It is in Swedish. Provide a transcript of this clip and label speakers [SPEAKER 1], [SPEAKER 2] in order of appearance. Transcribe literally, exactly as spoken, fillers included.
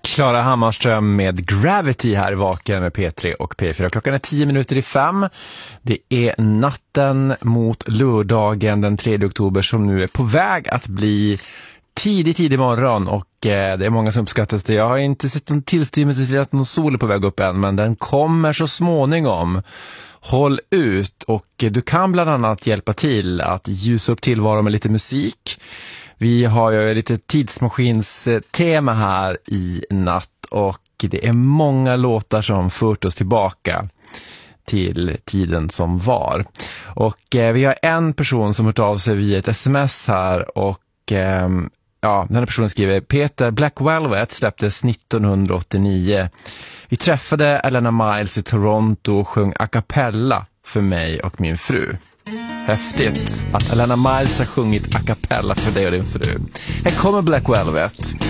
[SPEAKER 1] Klara Hammarström med Gravity här i Vaken med P tre och P fyra. Klockan är tio minuter i fem. Det är natten mot lördagen den tredje oktober som nu är på väg att bli tidig, tidig morgon. Och eh, det är många som uppskattas det. Jag har inte sett någon tillstymmelse till att någon sol är på väg upp än, men den kommer så småningom. Håll ut, och du kan bland annat hjälpa till att ljusa upp tillvaron med lite musik. Vi har ju lite tidsmaskinstema här i natt, och det är många låtar som fört oss tillbaka till tiden som var. Och eh, vi har en person som hört av sig via ett sms här, och eh, ja, den här personen skriver: Peter, Black Velvet släpptes nittonhundraåttionio. Vi träffade Elena Miles i Toronto och sjöng a cappella för mig och min fru. Häftigt att Elena Miles har sjungit a cappella för dig och din fru. Här kommer Black Velvet.